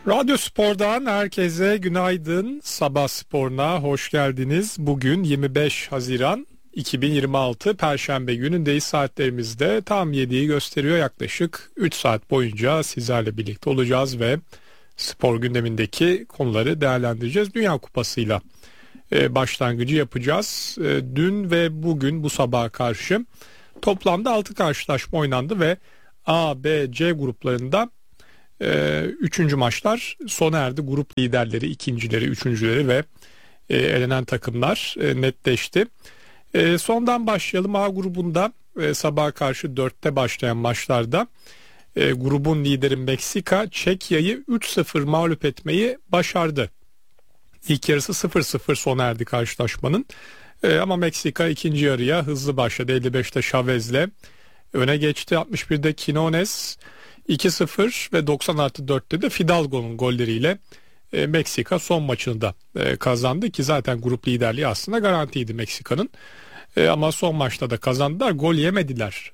Radyo Spor'dan herkese günaydın. Sabah Spor'una hoş geldiniz. Bugün 25 Haziran 2026 Perşembe günündeyiz. Saatlerimizde tam 7'yi gösteriyor. Yaklaşık 3 saat boyunca sizlerle birlikte olacağız ve spor gündemindeki konuları değerlendireceğiz. Dünya Kupası'yla başlangıcı yapacağız. Dün ve bugün bu sabaha karşı toplamda 6 karşılaşma oynandı ve A, B, C gruplarında üçüncü maçlar sona erdi. Grup liderleri, ikincileri, üçüncüleri ve elenen takımlar netleşti. Sondan başlayalım. A grubunda sabaha karşı 4'te başlayan maçlarda grubun lideri Meksika Çekya'yı 3-0 mağlup etmeyi başardı. İlk yarısı 0-0 sona erdi karşılaşmanın. Ama Meksika ikinci yarıya hızlı başladı. 55'te Chavez'le öne geçti. 61'de Quinones 2-0 ve 90+4'te de Fidalgo'nun golleriyle Meksika son maçını da kazandı ki zaten grup liderliği aslında garantiydi Meksika'nın. Ama son maçta da kazandılar. Gol yemediler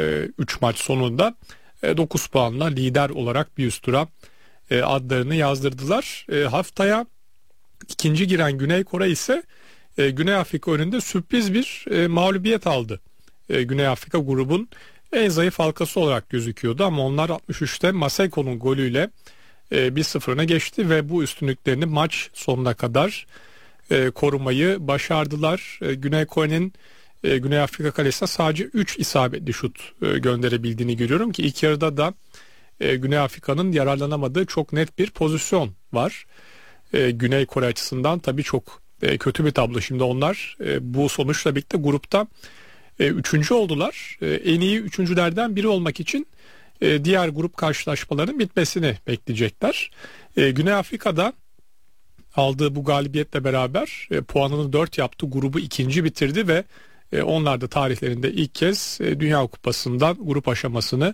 3 maç sonunda. 9 puanla lider olarak bir üst tura adlarını yazdırdılar. Haftaya ikinci giren Güney Kore ise Güney Afrika önünde sürpriz bir mağlubiyet aldı. Güney Afrika grubun en zayıf halkası olarak gözüküyordu ama onlar 63'te Maseko'nun golüyle 1-0 öne geçti ve bu üstünlüklerini maç sonuna kadar korumayı başardılar. Güney Kore'nin Güney Afrika kalesine sadece 3 isabetli şut gönderebildiğini görüyorum ki ilk yarıda da Güney Afrika'nın yararlanamadığı çok net bir pozisyon var. Güney Kore açısından tabii çok kötü bir tablo. Şimdi onlar bu sonuçla birlikte grupta üçüncü oldular. En iyi üçüncülerden biri olmak için diğer grup karşılaşmalarının bitmesini bekleyecekler. Güney Afrika'da aldığı bu galibiyetle beraber puanını 4 yaptı. Grubu ikinci bitirdi ve onlar da tarihlerinde ilk kez Dünya Kupası'ndan grup aşamasını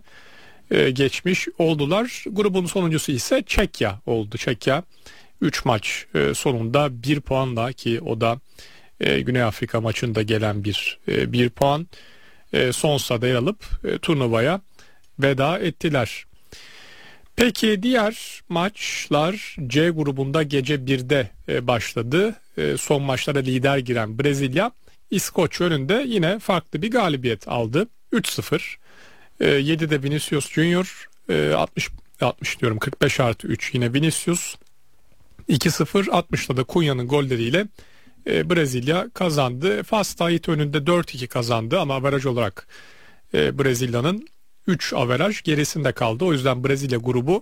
geçmiş oldular. Grubun sonuncusu ise Çekya oldu. Çekya 3 maç sonunda 1 puanla ki o da Güney Afrika maçında gelen bir puan son sırada yer alıp turnuvaya veda ettiler. Peki diğer maçlar C grubunda gece 1'de başladı. Son maçlara lider giren Brezilya İskoçya önünde yine farklı bir galibiyet aldı. 3-0. 7'de Vinicius Junior 60 diyorum 45+3 yine Vinicius 2-0 60'da da Cunha'nın golleriyle Brezilya kazandı. Fas Tahiti önünde 4-2 kazandı ama averaj olarak Brezilya'nın 3 averaj gerisinde kaldı. O yüzden Brezilya grubu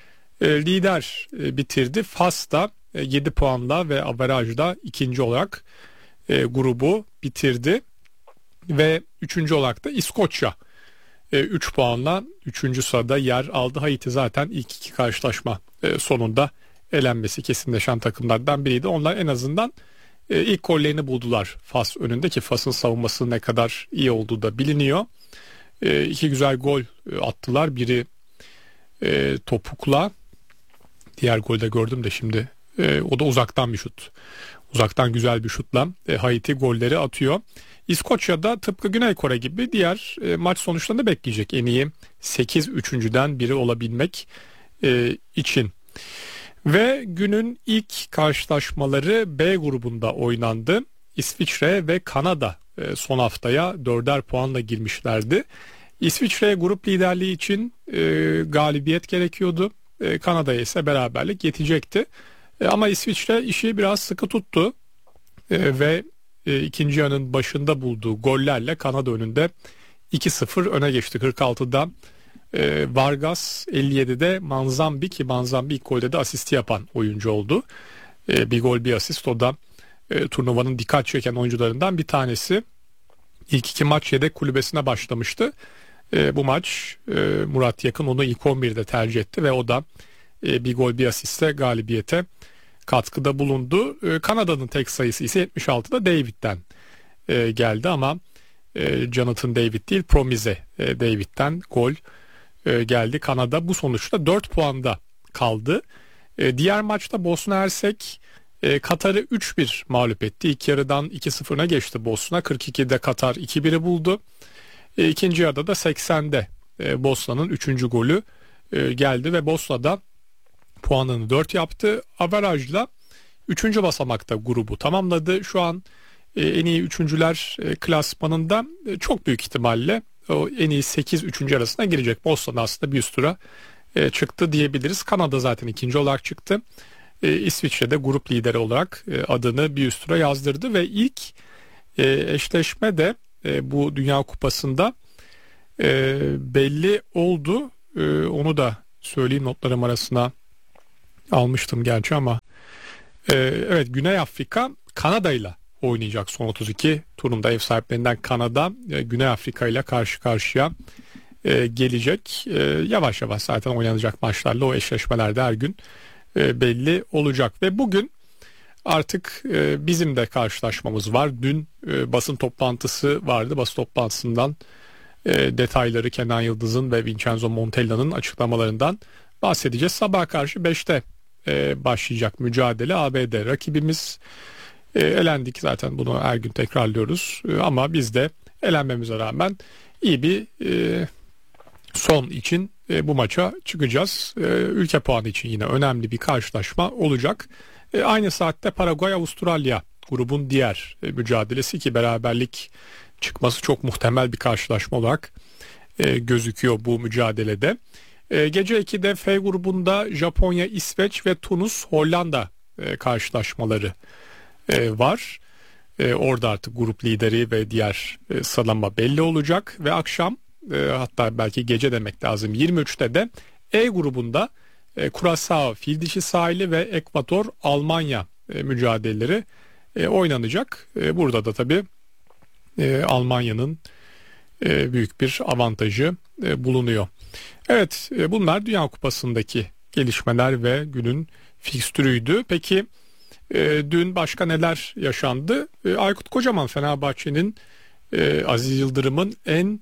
lider bitirdi. Fas da 7 puanla ve averajda ikinci olarak grubu bitirdi. Ve üçüncü olarak da İskoçya 3 puanla 3. sırada yer aldı. Haiti zaten ilk iki karşılaşma sonunda elenmesi kesinleşen takımlardan biriydi. Onlar en azından ilk gollerini buldular Fas önünde ki Fas'ın savunması ne kadar iyi olduğu da biliniyor. 2 güzel gol attılar. Biri topukla, diğer golde gördüm de şimdi o da uzaktan bir şut. Uzaktan güzel bir şutla Haiti golleri atıyor. İskoçya'da tıpkı Güney Kore gibi diğer maç sonuçlarını bekleyecek en iyi 8 üçüncüden biri olabilmek için. Ve günün ilk karşılaşmaları B grubunda oynandı. İsviçre ve Kanada son haftaya 4'er puanla girmişlerdi. İsviçre'ye grup liderliği için galibiyet gerekiyordu. Kanada'ya ise beraberlik yetecekti. Ama İsviçre işi biraz sıkı tuttu ve ikinci yarının başında bulduğu gollerle Kanada önünde 2-0 öne geçti. 46'da Vargas, 57'de Manzambi ki Manzambi ilk golde de asisti yapan oyuncu oldu. Bir gol bir asist, o da turnuvanın dikkat çeken oyuncularından bir tanesi. İlk 2 maç yedek kulübesine başlamıştı. Bu maç Murat Yakın onu ilk 11'de tercih etti ve o da bir gol bir asiste galibiyete katkıda bulundu. Kanada'nın tek sayısı ise 76'da David'den geldi ama Jonathan David değil, Promise David'den gol geldi. Kanada bu sonuçta 4 puanda kaldı. Diğer maçta Bosna Hersek Katar'ı 3-1 mağlup etti. İlk yarıdan 2-0'a geçti Bosna. 42'de Katar 2-1'i buldu. İkinci yarıda da 80'de Bosna'nın 3. golü geldi ve Bosna'da puanını 4 yaptı. Averajla 3. basamakta grubu tamamladı. Şu an en iyi üçüncüler klasmanında çok büyük ihtimalle o en iyi 8 üçüncü arasına girecek. Boston aslında bir üst tura çıktı diyebiliriz. Kanada zaten ikinci olarak çıktı. İsviçre de grup lideri olarak adını bir üst tura yazdırdı ve ilk eşleşme de bu Dünya Kupası'nda belli oldu. Onu da söyleyeyim, notlarım arasına almıştım gerçi ama evet, Güney Afrika Kanada ile oynayacak son 32 turunda. Ev sahiplerinden Kanada Güney Afrika ile karşı karşıya gelecek. Yavaş yavaş zaten oynanacak maçlarla o eşleşmelerde her gün belli olacak ve bugün artık bizim de karşılaşmamız var. Dün basın toplantısı vardı. Basın toplantısından detayları Kenan Yıldız'ın ve Vincenzo Montella'nın açıklamalarından bahsedeceğiz. Sabah karşı 5'te başlayacak mücadele. ABD rakibimiz. Elendik zaten, bunu her gün tekrarlıyoruz. Ama biz de elenmemize rağmen iyi bir son için bu maça çıkacağız. Ülke puanı için yine önemli bir karşılaşma olacak. Aynı saatte Paraguay-Avustralya grubun diğer mücadelesi, ki beraberlik çıkması çok muhtemel bir karşılaşma olarak gözüküyor bu mücadelede. Gece 2'de F grubunda Japonya, İsveç ve Tunus, Hollanda karşılaşmaları var. Orada artık grup lideri ve diğer sıralama belli olacak ve akşam, hatta belki gece demek lazım, 23'te de E grubunda Curaçao, Fildişi Sahili ve Ekvator, Almanya mücadeleleri oynanacak. Burada da tabii Almanya'nın büyük bir avantajı bulunuyor. Evet, bunlar Dünya Kupası'ndaki gelişmeler ve günün fikstürüydü. Peki dün başka neler yaşandı? Aykut Kocaman, Fenerbahçe'nin Aziz Yıldırım'ın en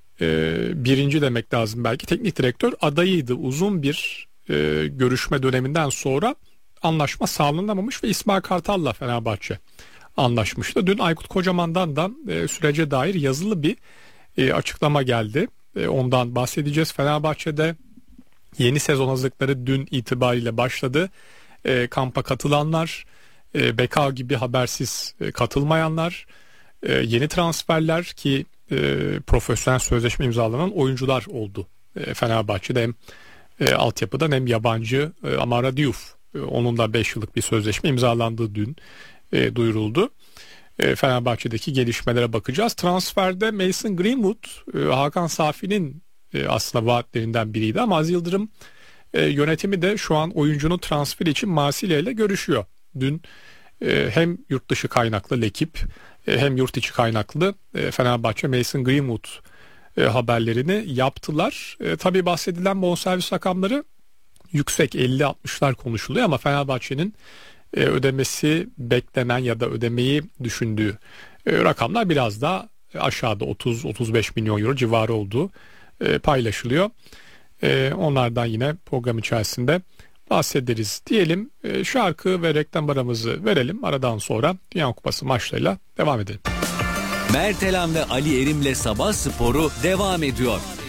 birinci demek lazım belki teknik direktör adayıydı. Uzun bir görüşme döneminden sonra anlaşma sağlanamamış ve İsmail Kartal'la Fenerbahçe anlaşmıştı. Dün Aykut Kocaman'dan da sürece dair yazılı bir açıklama geldi. Ondan bahsedeceğiz. Fenerbahçe'de yeni sezon hazırlıkları dün itibariyle başladı. Kampa katılanlar, BK gibi habersiz katılmayanlar, yeni transferler ki profesyonel sözleşme imzalanan oyuncular oldu. Fenerbahçe'de hem altyapıdan hem yabancı Amara Diouf, onunla 5 yıllık bir sözleşme imzalandığı dün duyuruldu. Fenerbahçe'deki gelişmelere bakacağız. Transferde Mason Greenwood, Hakan Safi'nin aslında vaatlerinden biriydi ama Aziz Yıldırım yönetimi de şu an oyuncunun transferi için Marsilya ile görüşüyor. Dün hem yurt dışı kaynaklı L'Équipe hem yurt içi kaynaklı Fenerbahçe Mason Greenwood haberlerini yaptılar. Tabii bahsedilen bonservis rakamları yüksek, 50-60'lar konuşuluyor ama Fenerbahçe'nin ödemesi beklenen ya da ödemeyi düşündüğü rakamlar biraz daha aşağıda, 30-35 milyon euro civarı olduğu paylaşılıyor. Onlardan yine program içerisinde bahsederiz diyelim. Şarkı ve reklam aramızı verelim. Aradan sonra Dünya Kupası maçlarıyla devam edelim. Mert Elan ve Ali Erim'le Sabah Sporu devam ediyor.